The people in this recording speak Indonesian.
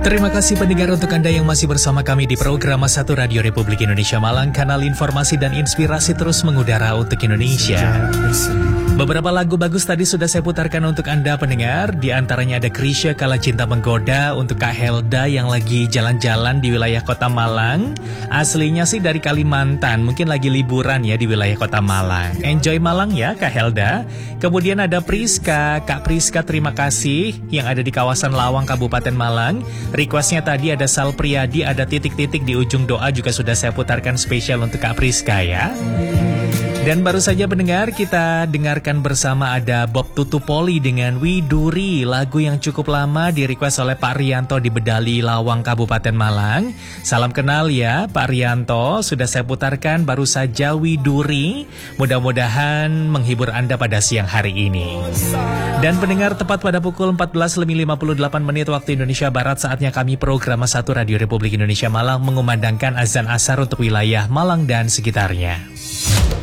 Terima kasih pendengar untuk Anda yang masih bersama kami di program 1 Radio Republik Indonesia Malang, kanal informasi dan inspirasi terus mengudara untuk Indonesia. Beberapa lagu bagus tadi sudah saya putarkan untuk Anda pendengar. Di antaranya ada Krisya Kala Cinta Menggoda untuk Kak Helda yang lagi jalan-jalan di wilayah Kota Malang. Aslinya sih dari Kalimantan, mungkin lagi liburan ya di wilayah Kota Malang. Enjoy Malang ya Kak Helda. Kemudian ada Priska, Kak Priska terima kasih yang ada di kawasan Lawang, Kabupaten Malang. Requestnya tadi ada Sal Priyadi, ada titik-titik di ujung doa juga sudah saya putarkan spesial untuk Kak Priska ya. Dan baru saja pendengar kita dengarkan bersama ada Bob Tutupoli dengan Widuri, lagu yang cukup lama di request oleh Pak Rianto di Bedali, Lawang, Kabupaten Malang. Salam kenal ya Pak Rianto, sudah saya putarkan baru saja Widuri. Mudah-mudahan menghibur Anda pada siang hari ini. Dan pendengar tepat pada pukul 14.58 waktu Indonesia Barat, saatnya kami program 1 Radio Republik Indonesia Malang mengumandangkan azan asar untuk wilayah Malang dan sekitarnya.